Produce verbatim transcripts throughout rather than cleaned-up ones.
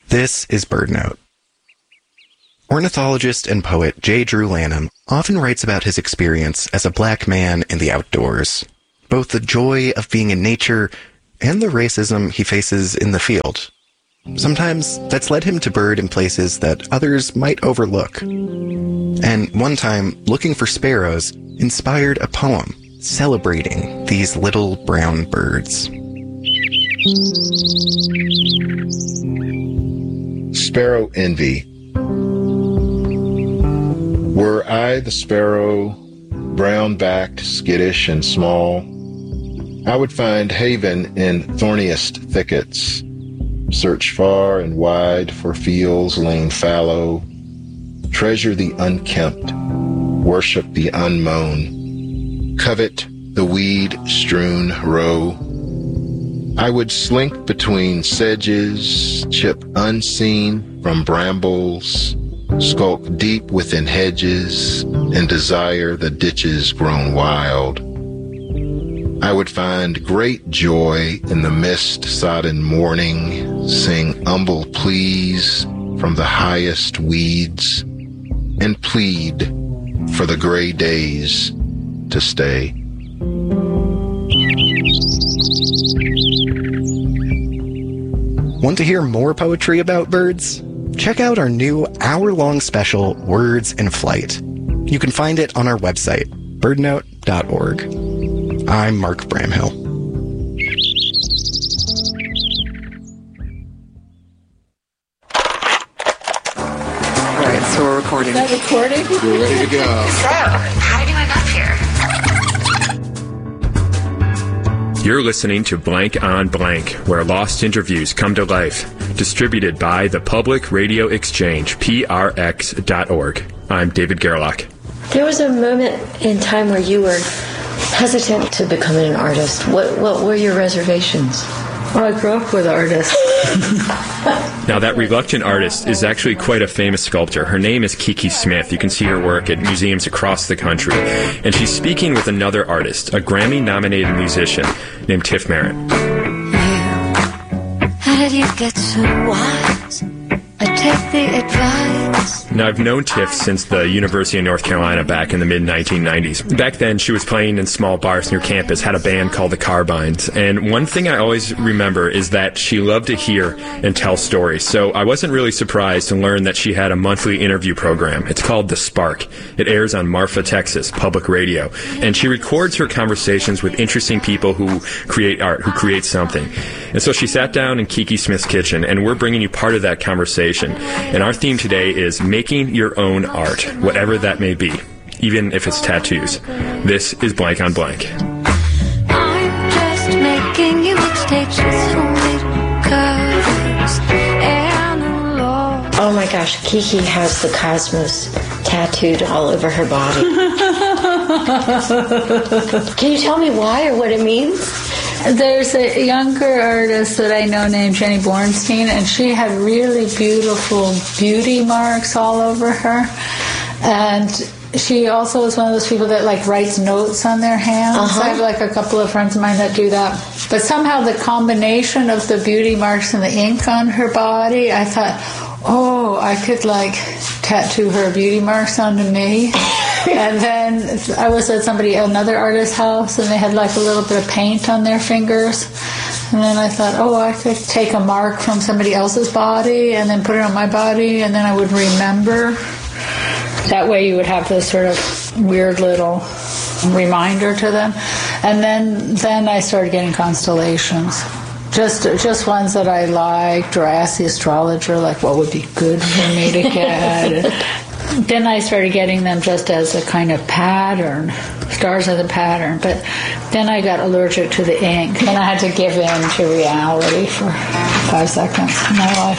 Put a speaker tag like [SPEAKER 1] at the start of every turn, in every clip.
[SPEAKER 1] This is BirdNote. Ornithologist and poet J. Drew Lanham often writes about his experience as a black man in the outdoors, both the joy of being in nature and the racism he faces in the field. Sometimes that's led him to bird in places that others might overlook. And one time, looking for sparrows inspired a poem celebrating these little brown birds.
[SPEAKER 2] Sparrow Envy. Were I the sparrow, brown-backed, skittish, and small, I would find haven in thorniest thickets, search far and wide for fields lain fallow, treasure the unkempt, worship the unmown, covet the weed-strewn row. I would slink between sedges, chip unseen from brambles, skulk deep within hedges, and desire the ditches grown wild. I would find great joy in the mist-sodden morning, sing humble pleas from the highest weeds, and plead for the gray days to stay.
[SPEAKER 1] Want to hear more poetry about birds? Check out our new hour-long special, Words in Flight. You can find it on our website, bird note dot org. I'm Mark Bramhill.
[SPEAKER 3] All right, so we're recording.
[SPEAKER 4] Is that recording?
[SPEAKER 3] We're ready to go.
[SPEAKER 5] So, how did you end up here?
[SPEAKER 6] You're listening to Blank on Blank, where lost interviews come to life. Distributed by the Public Radio Exchange, P R X dot org. I'm David Gerlach.
[SPEAKER 7] There was a moment in time where you were hesitant to becoming an artist. What what were your reservations?
[SPEAKER 4] Well, I grew up with artists.
[SPEAKER 6] Now, that reluctant artist is actually quite a famous sculptor. Her name is Kiki Smith. You can see her work at museums across the country. And she's speaking with another artist, a Grammy-nominated musician named Tiff Merritt.
[SPEAKER 8] How did you get so wise? I take the advice.
[SPEAKER 6] Now, I've known Tiff since the University of North Carolina back in the mid nineteen nineties. Back then, she was playing in small bars near campus, had a band called the Carbines. And one thing I always remember is that she loved to hear and tell stories. So I wasn't really surprised to learn that she had a monthly interview program. It's called The Spark. It airs on Marfa, Texas, public radio. And she records her conversations with interesting people who create art, who create something. And so she sat down in Kiki Smith's kitchen, and we're bringing you part of that conversation. And our theme today is making your own art, whatever that may be, even if it's tattoos. This is Blank on Blank.
[SPEAKER 8] I'm just making you mixtapes with homemade covers and a log.
[SPEAKER 7] Oh my gosh, Kiki has the cosmos tattooed all over her body. Can you tell me why or what it means?
[SPEAKER 4] There's a younger artist that I know named Jenny Bornstein, and she had really beautiful beauty marks all over her. And she also is one of those people that like writes notes on their hands.
[SPEAKER 7] Uh-huh.
[SPEAKER 4] I have like a couple of friends of mine that do that. But somehow the combination of the beauty marks and the ink on her body, I thought, oh, I could like tattoo her beauty marks onto me. And then I was at somebody, another artist's house, and they had like a little bit of paint on their fingers. And then I thought, oh, I could take a mark from somebody else's body and then put it on my body, and then I would remember. That way you would have this sort of weird little reminder to them. And then then I started getting constellations. Just just ones that I liked, or I asked the astrologer, like, what would be good for me to get. Then I started getting them just as a kind of pattern, stars as a pattern. But then I got allergic to the ink, and I had to give in to reality for five seconds in my life.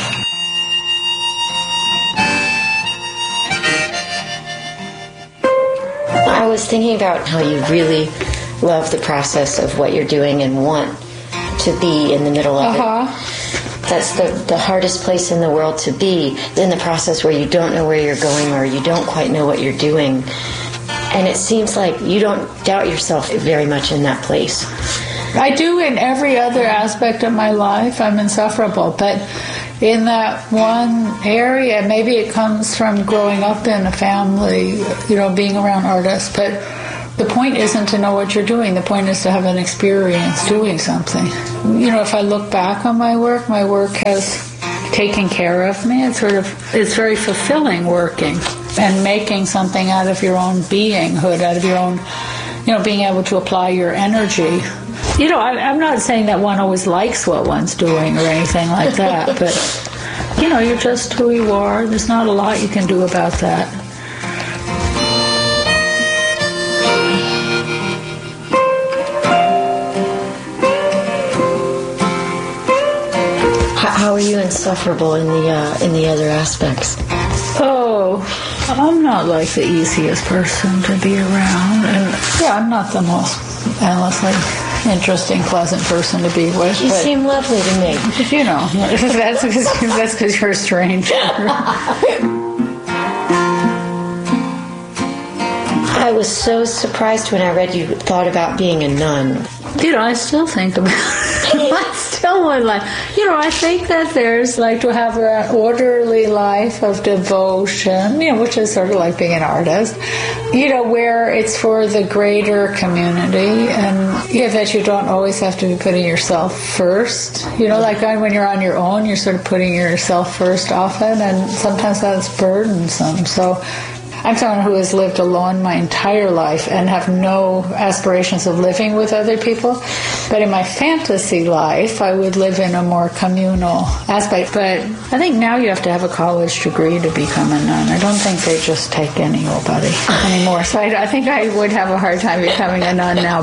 [SPEAKER 7] I was thinking about how you really love the process of what you're doing and want to be in the middle of
[SPEAKER 4] uh-huh.
[SPEAKER 7] it. That's the, the hardest place in the world to be, in the process where you don't know where you're going or you don't quite know what you're doing. And it seems like you don't doubt yourself very much in that place.
[SPEAKER 4] I do in every other aspect of my life. I'm insufferable, but in that one area, maybe it comes from growing up in a family, you know, being around artists, but the point isn't to know what you're doing. The point is to have an experience doing something. You know, if I look back on my work, my work has taken care of me. It's sort of, it's very fulfilling working and making something out of your own beinghood, out of your own, you know, being able to apply your energy. You know, I, I'm not saying that one always likes what one's doing or anything like that, but, you know, you're just who you are. There's not a lot you can do about that.
[SPEAKER 7] How are you insufferable in the uh, in the other aspects?
[SPEAKER 4] Oh, I'm not like the easiest person to be around, and yeah, I'm not the most endlessly interesting, pleasant person to be with.
[SPEAKER 7] You seem lovely to me.
[SPEAKER 4] You know, that's because that's because you're a stranger.
[SPEAKER 7] I was so surprised when I read you thought about being a nun.
[SPEAKER 4] You know, I still think about it. I still would like, you know, I think that there's like to have an orderly life of devotion, you know, which is sort of like being an artist, you know, where it's for the greater community, and yeah, that you don't always have to be putting yourself first. You know, like when you're on your own, you're sort of putting yourself first often, and sometimes that's burdensome. So I'm someone who has lived alone my entire life and have no aspirations of living with other people. But in my fantasy life, I would live in a more communal aspect. But I think now you have to have a college degree to become a nun. I don't think they just take anybody anymore. So I, I think I would have a hard time becoming a nun now.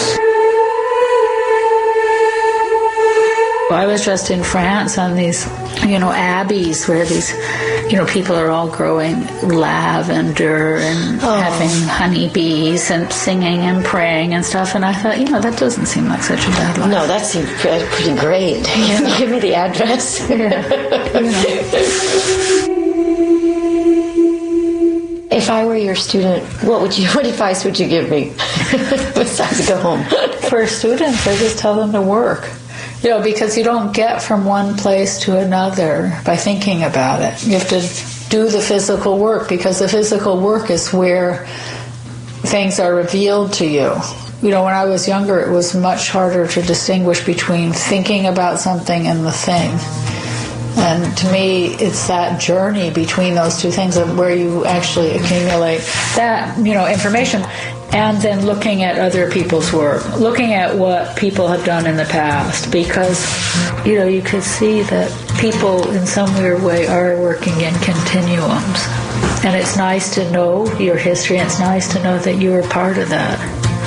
[SPEAKER 4] I was just in France on these, you know, abbeys where these, you know, people are all growing lavender and oh. having honeybees and singing and praying and stuff. And I thought, you know, that doesn't seem like such a bad life.
[SPEAKER 7] No, that seemed pretty great. Yeah. Give me the address.
[SPEAKER 4] Yeah. You know.
[SPEAKER 7] If I were your student, what would you? What advice would you give me besides go home?
[SPEAKER 4] For students, I just tell them to work. You know, because you don't get from one place to another by thinking about it. You have to do the physical work, because the physical work is where things are revealed to you. You know, when I was younger, it was much harder to distinguish between thinking about something and the thing. And to me, it's that journey between those two things of where you actually accumulate that, you know, information. And then looking at other people's work, looking at what people have done in the past, because, you know, you could see that people in some weird way are working in continuums. And it's nice to know your history, and it's nice to know that you were part of that.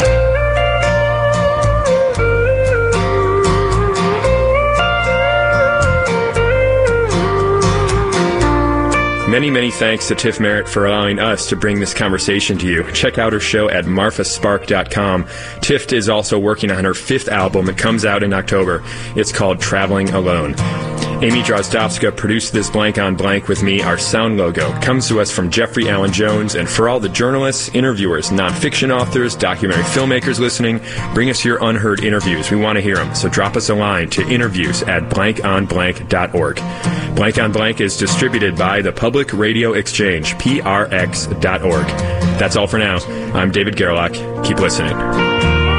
[SPEAKER 6] Many, many thanks to Tiff Merritt for allowing us to bring this conversation to you. Check out her show at marfa spark dot com. Tiff is also working on her fifth album. It comes out in October. It's called Traveling Alone. Amy Drozdowska produced this Blank on Blank with me. Our sound logo comes to us from Jeffrey Allen Jones. And for all the journalists, interviewers, nonfiction authors, documentary filmmakers listening, bring us your unheard interviews. We want to hear them. So drop us a line to interviews at blank on blank dot org. Blank on Blank is distributed by the Public Radio Exchange, P R X dot org. That's all for now. I'm David Gerlach. Keep listening.